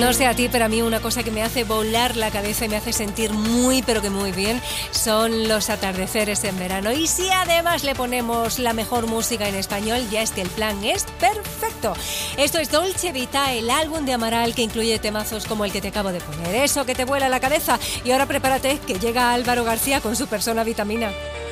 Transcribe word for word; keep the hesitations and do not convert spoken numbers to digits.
No sé a ti, pero a mí una cosa que me hace volar la cabeza y me hace sentir muy, pero que muy bien, son los atardeceres en verano. Y si además le ponemos la mejor música en español, ya es que el plan es perfecto. Esto es Dolce Vita, el álbum de Amaral que incluye temazos como el que te acabo de poner. Eso que te vuela la cabeza. Y ahora prepárate, que llega Álvaro García con su persona vitamina.